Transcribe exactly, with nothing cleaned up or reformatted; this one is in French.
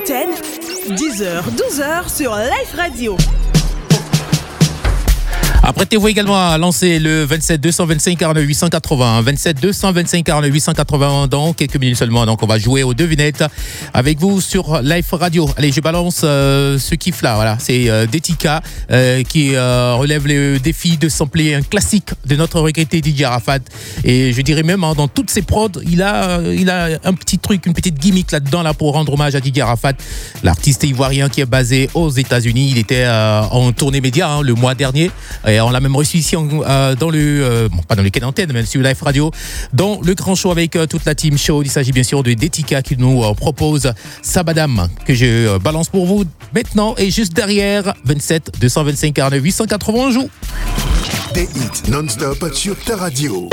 l'antenne, dix heures, douze heures sur Life Radio. Apprêtez-vous également à lancer le vingt-sept deux cent vingt-cinq quarante-neuf huit cent quatre-vingts. vingt-sept deux cent vingt-cinq quarante-neuf huit cent quatre-vingts dans quelques minutes seulement. Donc on va jouer aux devinettes avec vous sur Life Radio. Allez, je balance euh, ce kiff là. Voilà, c'est euh, Detika euh, qui euh, relève le défi de sampler un classique de notre regretté D J Arafat. Et je dirais même hein, dans toutes ses prods, il a, il a un petit truc, une petite gimmick là-dedans là pour rendre hommage à D J Arafat, l'artiste ivoirien qui est basé aux États-Unis. Il était euh, en tournée média hein, le mois dernier. Et on l'a même reçu ici en, euh, dans le, euh, bon, pas dans le quai d'antenne, mais sur Life Radio, dans le grand show avec euh, toute la team show. Il s'agit bien sûr de Detika qui nous euh, propose Sabadam, que je euh, balance pour vous maintenant. Et juste derrière, vingt-sept deux cent vingt-cinq quarante-neuf huit cent quatre-vingts, on joue. Des hits non-stop sur ta radio.